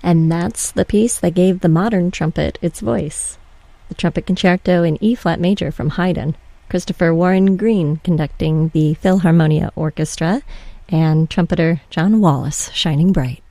And that's the piece that gave the modern trumpet its voice. The Trumpet Concerto in E-flat major from Haydn. Christopher Warren Green conducting the Philharmonia Orchestra, and trumpeter John Wallis shining bright.